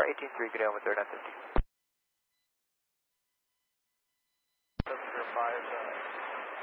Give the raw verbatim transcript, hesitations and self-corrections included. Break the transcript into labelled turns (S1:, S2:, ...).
S1: eighteen three, good day, one third nine fifty.
S2: seven zero five.